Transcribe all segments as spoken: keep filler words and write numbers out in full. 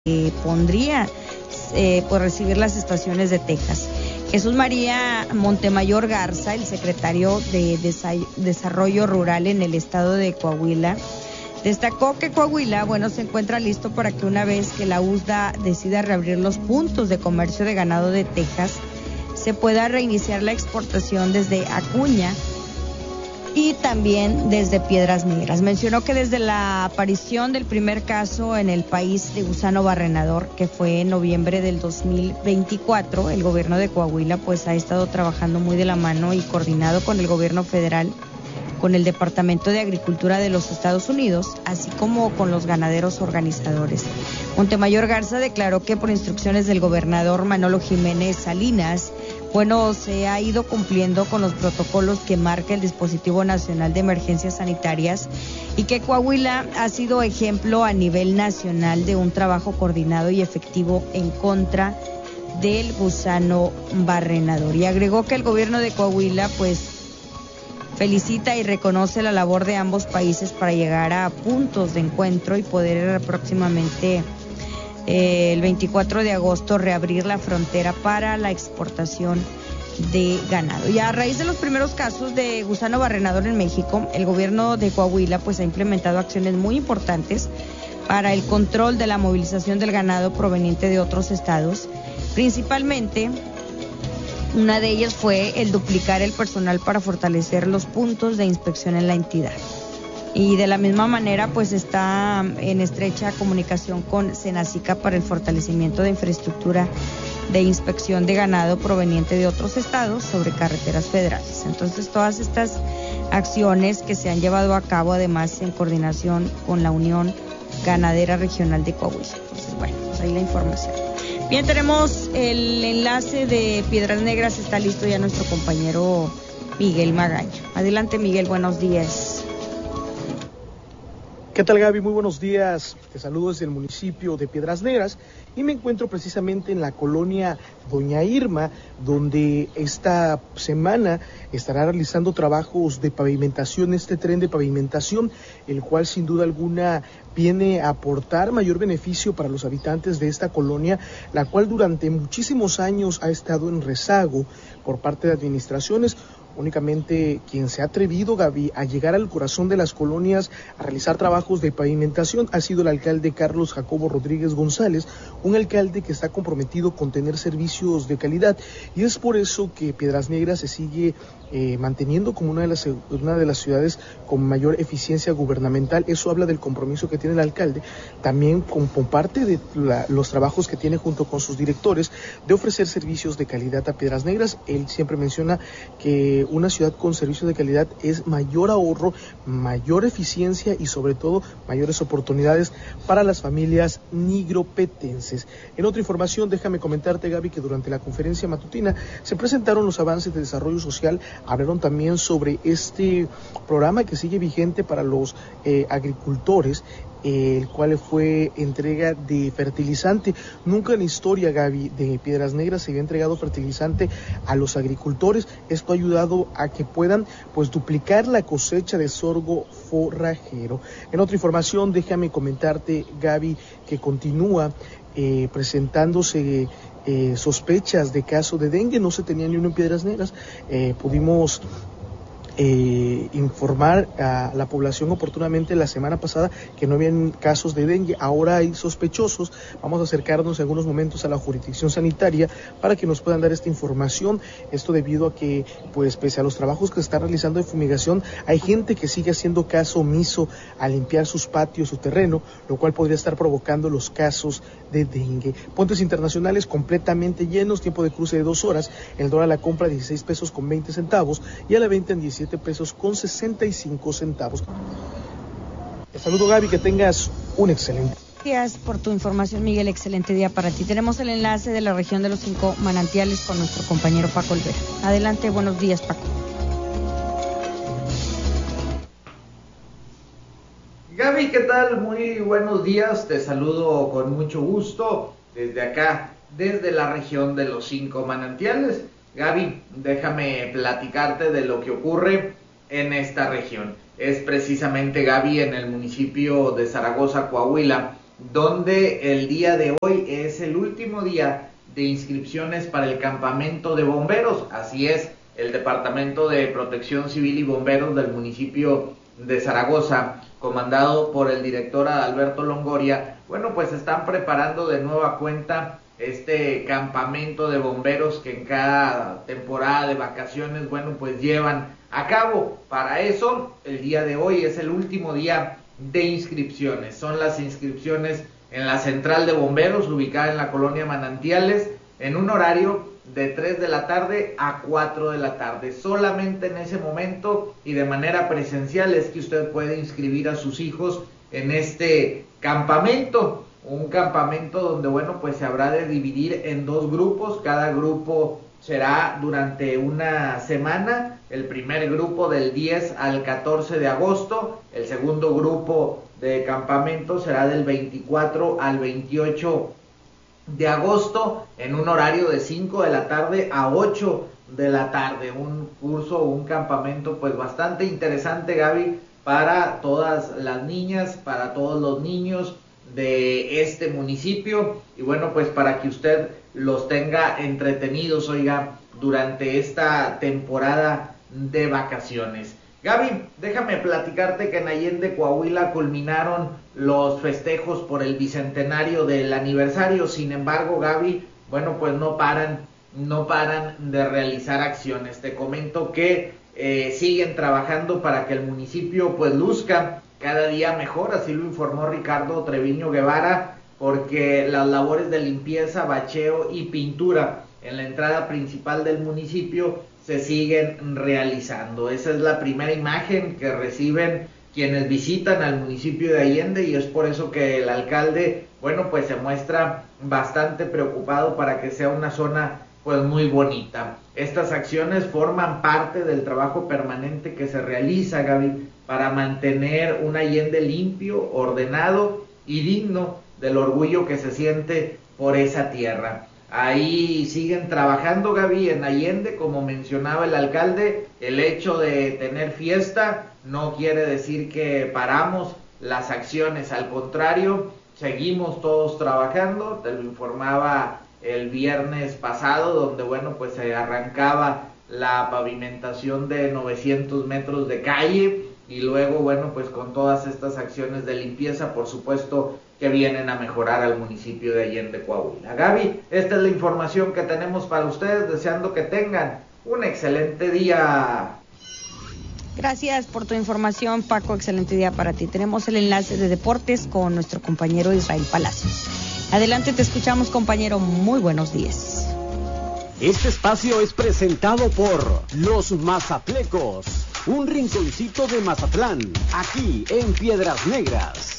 eh, pondría eh, por recibir las estaciones de Texas. Jesús María Montemayor Garza, el secretario de Desarrollo Rural en el estado de Coahuila, destacó que Coahuila, bueno, se encuentra listo para que una vez que la U S D A decida reabrir los puntos de comercio de ganado de Texas, se pueda reiniciar la exportación desde Acuña y también desde Piedras Negras. Mencionó que desde la aparición del primer caso en el país de gusano barrenador, que fue en noviembre del dos mil veinticuatro, el gobierno de Coahuila pues ha estado trabajando muy de la mano y coordinado con el gobierno federal, con el Departamento de Agricultura de los Estados Unidos, así como con los ganaderos organizadores. Montemayor Garza declaró que por instrucciones del gobernador Manolo Jiménez Salinas, bueno, se ha ido cumpliendo con los protocolos que marca el Dispositivo Nacional de Emergencias Sanitarias y que Coahuila ha sido ejemplo a nivel nacional de un trabajo coordinado y efectivo en contra del gusano barrenador. Y agregó que el gobierno de Coahuila, pues, felicita y reconoce la labor de ambos países para llegar a puntos de encuentro y poder próximamente eh, el veinticuatro de agosto reabrir la frontera para la exportación de ganado. Y a raíz de los primeros casos de gusano barrenador en México, el gobierno de Coahuila pues ha implementado acciones muy importantes para el control de la movilización del ganado proveniente de otros estados. Principalmente, una de ellas fue el duplicar el personal para fortalecer los puntos de inspección en la entidad. Y de la misma manera, pues está en estrecha comunicación con Senacica para el fortalecimiento de infraestructura de inspección de ganado proveniente de otros estados sobre carreteras federales. Entonces, todas estas acciones que se han llevado a cabo, además en coordinación con la Unión Ganadera Regional de Coahuila. Entonces, bueno, pues ahí la información. Bien, tenemos el enlace de Piedras Negras, está listo ya nuestro compañero Miguel Magaña. Adelante, Miguel, buenos días. ¿Qué tal, Gaby? Muy buenos días. Te saludo desde el municipio de Piedras Negras y me encuentro precisamente en la colonia Doña Irma, donde esta semana estará realizando trabajos de pavimentación, este tren de pavimentación, el cual sin duda alguna viene a aportar mayor beneficio para los habitantes de esta colonia, la cual durante muchísimos años ha estado en rezago por parte de administraciones. Únicamente quien se ha atrevido, Gaby, a llegar al corazón de las colonias a realizar trabajos de pavimentación ha sido el alcalde Carlos Jacobo Rodríguez González, un alcalde que está comprometido con tener servicios de calidad, y es por eso que Piedras Negras se sigue eh, manteniendo como una de las una de las ciudades con mayor eficiencia gubernamental. Eso habla del compromiso que tiene el alcalde, también con, con parte de la, los trabajos que tiene junto con sus directores de ofrecer servicios de calidad a Piedras Negras. Él siempre menciona que una ciudad con servicios de calidad es mayor ahorro, mayor eficiencia y sobre todo mayores oportunidades para las familias nigropetenses. En otra información, déjame comentarte, Gaby, que durante la conferencia matutina se presentaron los avances de desarrollo social, hablaron también sobre este programa que sigue vigente para los eh, agricultores, el cual fue entrega de fertilizante. Nunca en la historia, Gaby, de Piedras Negras se había entregado fertilizante a los agricultores. Esto ha ayudado a que puedan pues duplicar la cosecha de sorgo forrajero. En otra información, déjame comentarte, Gaby, que continúa eh, presentándose eh, sospechas de caso de dengue. No se tenía ni uno en Piedras Negras. Eh, pudimos Eh, informar a la población oportunamente la semana pasada que no habían casos de dengue. Ahora hay sospechosos. Vamos a acercarnos en algunos momentos a la jurisdicción sanitaria para que nos puedan dar esta información. Esto debido a que, pues, pese a los trabajos que se están realizando de fumigación, hay gente que sigue haciendo caso omiso a limpiar sus patios, su terreno, lo cual podría estar provocando los casos de dengue. Puentes internacionales completamente llenos, tiempo de cruce de dos horas, el dólar a la compra dieciséis pesos con veinte centavos y a la venta en diecisiete pesos con sesenta y cinco centavos. Te saludo, Gaby, que tengas un excelente. Gracias por tu información, Miguel, excelente día para ti. Tenemos el enlace de la región de los cinco manantiales con nuestro compañero Paco Olvera. Adelante, buenos días, Paco. Gaby, ¿qué tal? Muy buenos días, te saludo con mucho gusto desde acá, desde la región de los cinco manantiales. Gaby, déjame platicarte de lo que ocurre en esta región. Es precisamente, Gaby, en el municipio de Zaragoza, Coahuila, donde el día de hoy es el último día de inscripciones para el campamento de bomberos. Así es, el Departamento de Protección Civil y Bomberos del municipio de Zaragoza, comandado por el director Adalberto Longoria, bueno, pues están preparando de nueva cuenta este campamento de bomberos que en cada temporada de vacaciones, bueno, pues llevan a cabo. Para eso, el día de hoy es el último día de inscripciones. Son las inscripciones en la central de bomberos, ubicada en la colonia Manantiales, en un horario de tres de la tarde a cuatro de la tarde. Solamente en ese momento y de manera presencial es que usted puede inscribir a sus hijos en este campamento. Un campamento donde, bueno, pues se habrá de dividir en dos grupos. Cada grupo será durante una semana. El primer grupo del diez al catorce de agosto. El segundo grupo de campamento será del veinticuatro al veintiocho de agosto, en un horario de cinco de la tarde a ocho de la tarde. Un curso, un campamento pues bastante interesante, Gaby, para todas las niñas, para todos los niños de este municipio, y bueno, pues para que usted los tenga entretenidos, oiga, durante esta temporada de vacaciones. Gaby, déjame platicarte que en Allende, Coahuila, culminaron los festejos por el bicentenario del aniversario. Sin embargo, Gaby, bueno, pues no paran, no paran de realizar acciones. Te comento que eh, siguen trabajando para que el municipio pues luzca cada día mejor, así lo informó Ricardo Treviño Guevara, porque las labores de limpieza, bacheo y pintura en la entrada principal del municipio se siguen realizando. Esa es la primera imagen que reciben quienes visitan al municipio de Allende, y es por eso que el alcalde, bueno, pues se muestra bastante preocupado para que sea una zona pues muy bonita. Estas acciones forman parte del trabajo permanente que se realiza, Gaby, para mantener un Allende limpio, ordenado y digno del orgullo que se siente por esa tierra. Ahí siguen trabajando, Gaby, en Allende, como mencionaba el alcalde. El hecho de tener fiesta no quiere decir que paramos las acciones, al contrario, seguimos todos trabajando. Te lo informaba el viernes pasado, donde, bueno, pues se arrancaba la pavimentación de novecientos metros de calle, y luego, bueno, pues con todas estas acciones de limpieza, por supuesto, que vienen a mejorar al municipio de Allende, Coahuila. Gaby, esta es la información que tenemos para ustedes, deseando que tengan un excelente día. Gracias por tu información, Paco, excelente día para ti. Tenemos el enlace de deportes con nuestro compañero Israel Palacios. Adelante, te escuchamos, compañero, muy buenos días. Este espacio es presentado por Los Mazatlecos, un rinconcito de Mazatlán, aquí en Piedras Negras.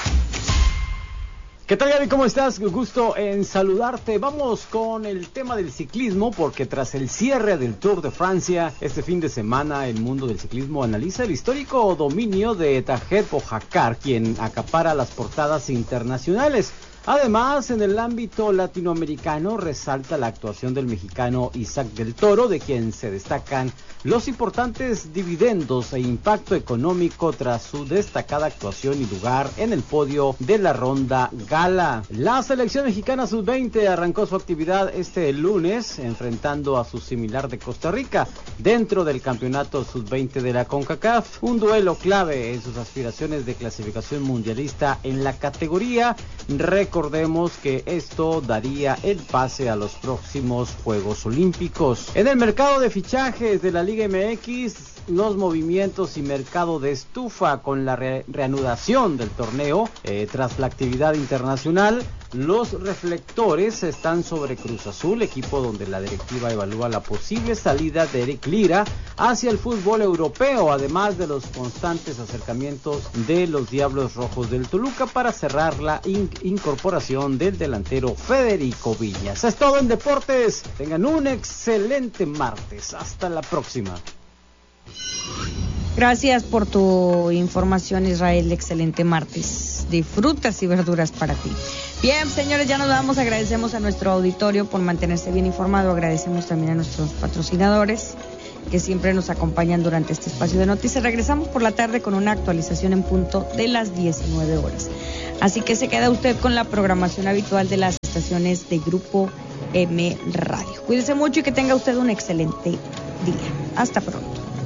¿Qué tal, Gaby? ¿Cómo estás? Gusto en saludarte. Vamos con el tema del ciclismo, porque tras el cierre del Tour de Francia, este fin de semana el mundo del ciclismo analiza el histórico dominio de Tadej Pogačar, quien acapara las portadas internacionales. Además, en el ámbito latinoamericano resalta la actuación del mexicano Isaac del Toro, de quien se destacan los importantes dividendos e impacto económico tras su destacada actuación y lugar en el podio de la ronda gala. La selección mexicana sub veinte arrancó su actividad este lunes enfrentando a su similar de Costa Rica dentro del campeonato sub veinte de la CONCACAF, un duelo clave en sus aspiraciones de clasificación mundialista en la categoría. Recordemos que esto daría el pase a los próximos Juegos Olímpicos. En el mercado de fichajes de la Liga M X, los movimientos y mercado de estufa con la re- reanudación del torneo eh, tras la actividad internacional. Los reflectores están sobre Cruz Azul, equipo donde la directiva evalúa la posible salida de Eric Lira hacia el fútbol europeo, además de los constantes acercamientos de los Diablos Rojos del Toluca para cerrar la in- incorporación del delantero Federico Viñas. Es todo en deportes. Tengan un excelente martes. Hasta la próxima. Gracias por tu información, Israel. Excelente martes de frutas y verduras para ti. Bien, señores, ya nos vamos. Agradecemos a nuestro auditorio por mantenerse bien informado. Agradecemos también a nuestros patrocinadores que siempre nos acompañan durante este espacio de noticias. Regresamos por la tarde con una actualización en punto de las diecinueve horas. Así que se queda usted con la programación habitual de las estaciones de Grupo M Radio. Cuídese mucho y que tenga usted un excelente día. Hasta pronto.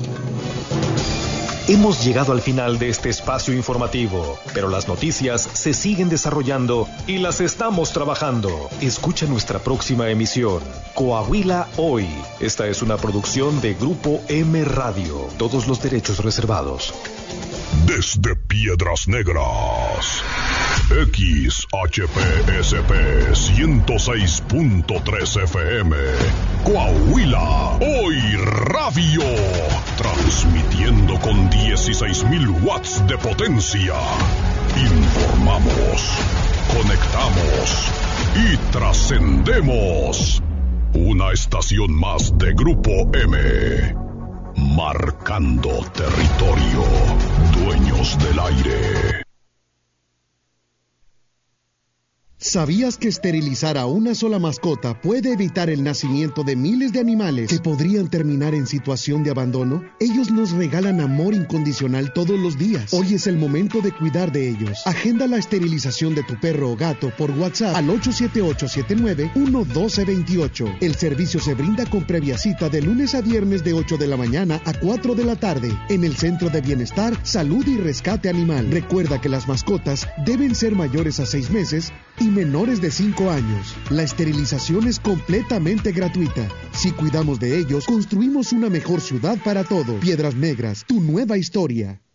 Hemos llegado al final de este espacio informativo, pero las noticias se siguen desarrollando y las estamos trabajando. Escucha nuestra próxima emisión, Coahuila Hoy. Esta es una producción de Grupo M Radio. Todos los derechos reservados. Desde Piedras Negras, X H P S P ciento seis punto tres F M, Coahuila Hoy Radio, transmitiendo con dieciséis mil watts de potencia. Informamos, conectamos y trascendemos. Una estación más de Grupo M. Marcando territorio, dueños del aire. ¿Sabías que esterilizar a una sola mascota puede evitar el nacimiento de miles de animales que podrían terminar en situación de abandono? Ellos nos regalan amor incondicional todos los días. Hoy es el momento de cuidar de ellos. Agenda la esterilización de tu perro o gato por WhatsApp al ocho siete ocho siete nueve uno uno dos dos ocho. El servicio se brinda con previa cita de lunes a viernes de ocho de la mañana a cuatro de la tarde en el Centro de Bienestar, Salud y Rescate Animal. Recuerda que las mascotas deben ser mayores a seis meses y menores de cinco años. La esterilización es completamente gratuita. Si cuidamos de ellos, construimos una mejor ciudad para todos. Piedras Negras, tu nueva historia.